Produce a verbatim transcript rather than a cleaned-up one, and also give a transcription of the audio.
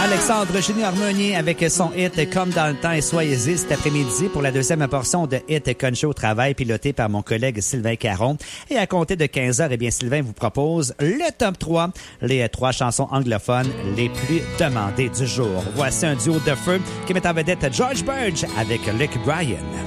Alexandre Junior-Meunier avec son hit « Comme dans le temps » et soyez-y cet après-midi pour la deuxième portion de Hit Country au travail piloté par mon collègue Sylvain Caron. Et à compter de quinze heures, eh bien, Sylvain vous propose le top trois, les trois chansons anglophones les plus demandées du jour. Voici un duo de feu qui met en vedette George Burge avec Luke Bryan.